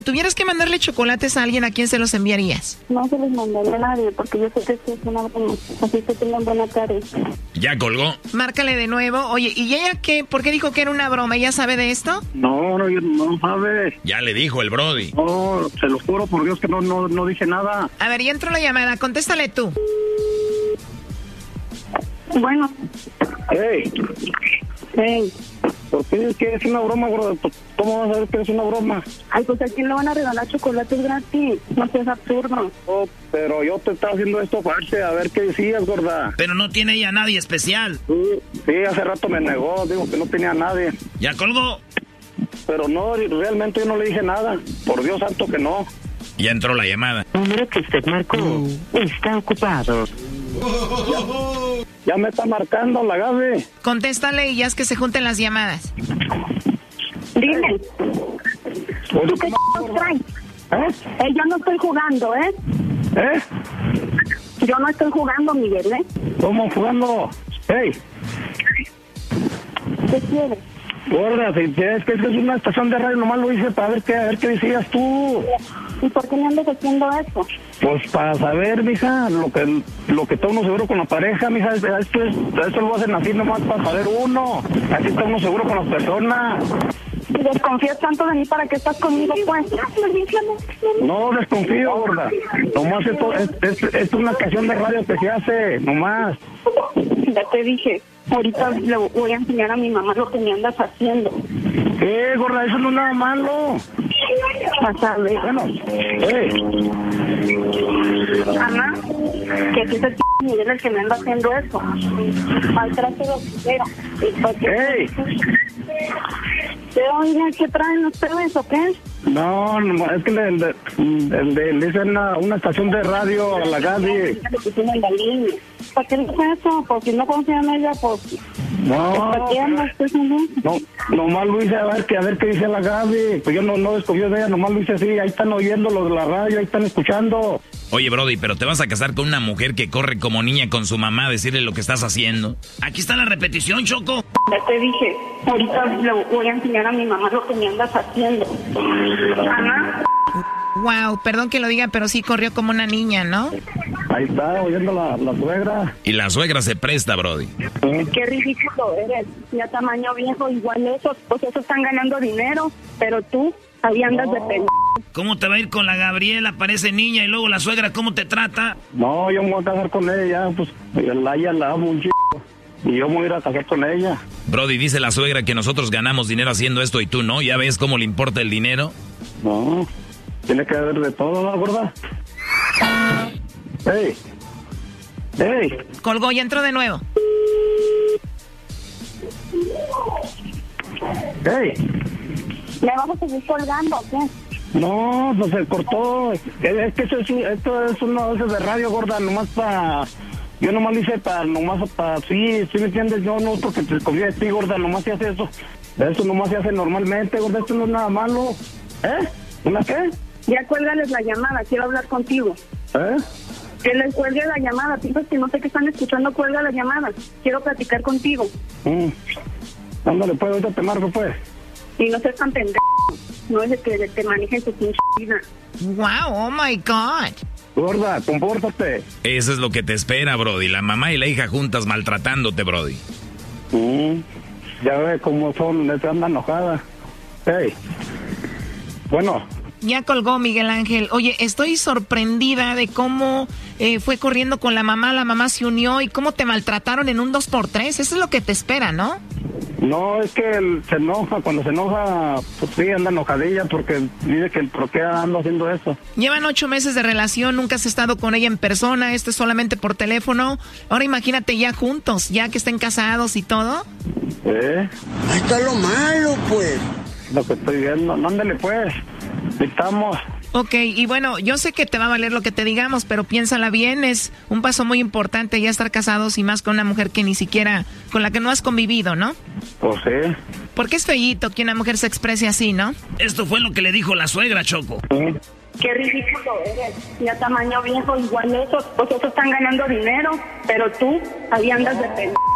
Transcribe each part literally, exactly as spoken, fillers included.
¿Tuvieras que mandarle chocolates a alguien, a quién se los enviarías? No se los mandaré a nadie, porque yo sé que esto es una broma. Así que tengan buena tarde. Ya colgó. Márcale de nuevo. Oye, ¿y ella qué? ¿Por qué dijo que era una broma? ¿Ella sabe de esto? No, no, no sabe. Ya le dijo el Brody. No, se lo juro por Dios que no, no, no dije nada. A ver, ya entró la llamada. Contéstale tú. Bueno. Hey. Hey. ¿Por qué dices que es una broma, bro? ¿Cómo vas a saber que es una broma? Ay, pues a quién le van a regalar chocolates gratis. No seas absurdo. Oh, pero yo te estaba haciendo esto aparte, a ver qué decías, gorda. Pero no tiene ella nadie especial. Sí, sí, hace rato me negó, digo que no tenía a nadie. Ya colgó. Pero no, realmente yo no le dije nada. Por Dios santo que no. Ya entró la llamada. El número que usted marcó está ocupado. Ya, ya me está marcando la Gaby. Contéstale y ya es que se junten las llamadas. Dime. ¿Tú qué traes? ¿Eh? Eh, yo no estoy jugando, ¿eh? ¿Eh? Yo no estoy jugando, Miguel, ¿eh? ¿Cómo jugando? Hey. ¿Qué quieres? Gorda, si es que es una estación de radio, nomás lo hice para ver qué, a ver qué decías tú. ¿Y por qué me andas haciendo eso? Pues para saber, mija, lo que lo que está uno seguro con la pareja, mija, esto, es, esto lo hacen así nomás para saber uno. Así está uno seguro con las personas. Si desconfías tanto de mí, ¿para qué estás conmigo, pues? No desconfío, gorda. Nomás esto es, es, es una estación de radio que se hace, nomás. Ya te dije, ahorita le voy a enseñar a mi mamá lo que me andas haciendo. ¿Qué, gorda? Eso no es nada malo. Vas a ver. Bueno, eh. Ana, que aquí es el Miguel el que me anda haciendo eso. Maltrato de primero. ¡Ey! ¿Qué oiga? ¿Qué traen ustedes o qué? No, no, es que le, le, le, le, le hice una, una estación de radio a la Gaby. ¿Para qué le hace eso? Pues si no confía en ella, pues... No, ¿Para qué andas pues, no? no, nomás lo hice a ver, que, a ver qué dice la Gaby. Pues yo no, no desconfío de ella, nomás lo hice así. Ahí están oyendo los de la radio, ahí están escuchando. Oye, Brody, pero te vas a casar con una mujer que corre como niña con su mamá a decirle lo que estás haciendo. Aquí está la repetición, Choco. Ya te dije, ahorita le voy a enseñar a mi mamá lo que me andas haciendo. Ana. Wow, perdón que lo diga, pero sí corrió como una niña, ¿no? Ahí está, oyendo la, la suegra. Y la suegra se presta, Brody. ¿Sí? Qué ridículo eres. Ya tamaño viejo, igual esos, pues esos están ganando dinero, pero tú, ahí andas no. de pena. ¿Cómo te va a ir con la Gabriela? Parece niña y luego la suegra, ¿cómo te trata? No, yo me voy a casar con ella, pues la, ella la amo un chico. Y yo me voy a ir a casar con ella. Brody, dice la suegra que nosotros ganamos dinero haciendo esto y tú no. ¿Ya ves cómo le importa el dinero? No, tiene que haber de todo, ¿no, gorda? ¡Ey! ¡Ey! Colgó y entró de nuevo. ¡Ey! ¿Me vas a seguir colgando o qué? No, pues se cortó. Es, es que eso es, esto es uno de esos de radio, gorda, nomás para... Yo nomás lo hice para, nomás para... Sí, ¿sí me entiendes? Yo no, porque te confío de ti, gorda, nomás se hace eso. Eso nomás se hace normalmente, gorda, esto no es nada malo. ¿Eh? ¿Una qué? Ya cuélgales la llamada, quiero hablar contigo. ¿Eh? Que les cuelgue la llamada, piensas que no sé qué están escuchando, cuelga la llamada. Quiero platicar contigo. Mm. Ándale, pues, ahorita te marco, pues. Y no seas tan pendejo. No es de que te manejen su pinche vida. Wow, oh my God. Gorda, compórtate. Eso es lo que te espera, Brody. La mamá y la hija juntas maltratándote, Brody. Mm. Ya ve cómo son, les anda enojada. Hey. Bueno. Ya colgó Miguel Ángel. Oye, estoy sorprendida de cómo eh, fue corriendo con la mamá, la mamá se unió y cómo te maltrataron en un dos por tres. Eso es lo que te espera, ¿no? No, es que él se enoja, cuando se enoja, pues sí, anda enojadilla porque dice que por qué ando haciendo eso. Llevan ocho meses de relación, nunca has estado con ella en persona, esto es solamente por teléfono. Ahora imagínate ya juntos, ya que estén casados y todo. ¿Eh? Ahí está lo malo, pues. Lo que estoy viendo, ándale pues, estamos. Ok, y bueno, yo sé que te va a valer lo que te digamos, pero piénsala bien, es un paso muy importante ya estar casados y más con una mujer que ni siquiera, con la que no has convivido, ¿no? Pues sí. Porque es feíto que una mujer se exprese así, ¿no? Esto fue lo que le dijo la suegra, Choco. Sí. Qué ridículo eres. Ya tamaño viejo, igual esos, pues esos están ganando dinero, pero tú, ahí andas de pena.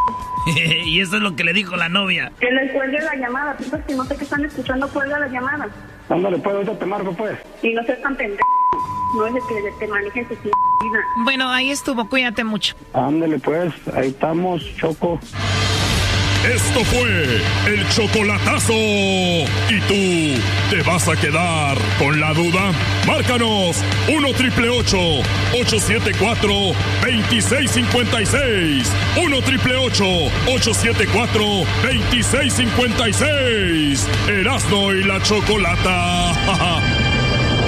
Y eso es lo que le dijo la novia. Que les cuelgue la llamada. Piensas que no sé qué están escuchando, cuelga la llamada. Ándale, pues, ahorita te marco, pues. Y no seas tan pendejo. No es de que te manejen tu vida. Bueno, ahí estuvo, cuídate mucho. Ándale, pues, ahí estamos, Choco. Esto fue el chocolatazo. ¿Y tú te vas a quedar con la duda? Márcanos uno triple ocho, ocho siete cuatro, dos seis cinco seis. uno triple ocho, ocho siete cuatro, dos seis cinco seis. Erasmo y la Chocolata.